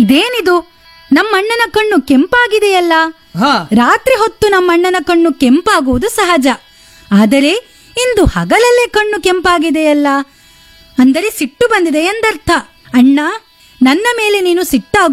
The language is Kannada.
ಇದೇನಿದು? ನಮ್ಮಣ್ಣನ ಕಣ್ಣು ಕೆಂಪಾಗಿದೆಯಲ್ಲ? ಹಾ, ರಾತ್ರಿ ಹೊತ್ತು ನಮ್ಮಣ್ಣನ ಕಣ್ಣು ಕೆಂಪಾಗುವುದು ಸಹಜ. ಆದರೆ ಇಂದು ಹಗಲಲ್ಲೇ ಕಣ್ಣು ಕೆಂಪಾಗಿದೆಯಲ್ಲ, ಅಂದರೆ ಸಿಟ್ಟು ಬಂದಿದೆ ಎಂದರ್ಥ. ಅಣ್ಣ, ನನ್ನ ಮೇಲೆ ನೀನು ಸಿಟ್ಟಾಗು